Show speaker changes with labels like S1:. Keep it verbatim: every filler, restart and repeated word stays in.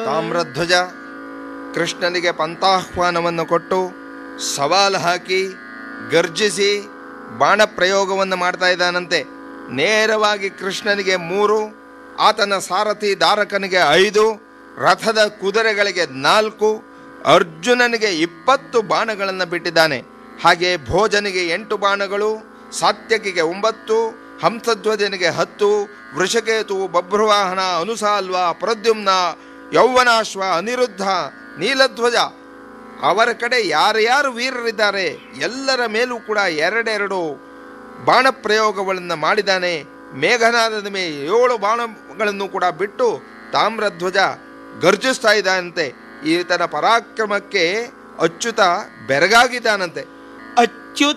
S1: ತಾಮ್ರಧ್ವಜ ಕೃಷ್ಣನಿಗೆ ಪಂಥಾಹ್ವಾನವನ್ನು ಕೊಟ್ಟು ಸವಾಲು ಹಾಕಿ ಗರ್ಜಿಸಿ ಬಾಣ ಪ್ರಯೋಗವನ್ನು ಮಾಡ್ತಾ ಇದ್ದಾನಂತೆ. ನೇರವಾಗಿ ಕೃಷ್ಣನಿಗೆ ಮೂರು, ಆತನ ಸಾರಥಿ ದಾರಕನಿಗೆ ಐದು, ರಥದ ಕುದುರೆಗಳಿಗೆ ನಾಲ್ಕು, ಅರ್ಜುನನಿಗೆ ಇಪ್ಪತ್ತು ಬಾಣಗಳನ್ನು ಬಿಟ್ಟಿದ್ದಾನೆ. ಹಾಗೆ ಭೋಜನಿಗೆ ಎಂಟು ಬಾಣಗಳು, ಸಾತ್ಯಕಿಗೆ ಒಂಬತ್ತು, ಹಂಸಧ್ವಜನಿಗೆ ಹತ್ತು, ವೃಷಕೇತು, ಬಭ್ರುವಾಹನ, ಅನುಸಾಲ್ವ, ಪ್ರದ್ಯುಮ್ನ, ಯೌವನಾಶ್ವ, ಅನಿರುದ್ಧ, ನೀಲಧ್ವಜ ಅವರ ಕಡೆ ಯಾರ್ಯಾರು ವೀರರಿದ್ದಾರೆ ಎಲ್ಲರ ಮೇಲೂ ಕೂಡ ಎರಡೆರಡು ಬಾಣ ಪ್ರಯೋಗಗಳನ್ನು ಮಾಡಿದ್ದಾನೆ. ಮೇಘನಾದದ ಮೇಲೆ ಏಳು ಬಾಣಗಳನ್ನು ಕೂಡ ಬಿಟ್ಟು ತಾಮ್ರಧ್ವಜ ಗರ್ಜಿಸ್ತಾ ಇದ್ದಾನಂತೆ. ಈತನ ಪರಾಕ್ರಮಕ್ಕೆ ಅಚ್ಯುತ ಬೆರಗಾಗಿದ್ದಾನಂತೆ.